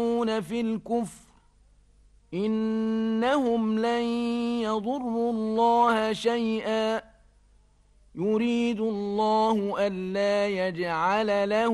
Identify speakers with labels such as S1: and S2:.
S1: في الكفر إنهم لن يضروا الله شيئا يريد الله ألا يجعل له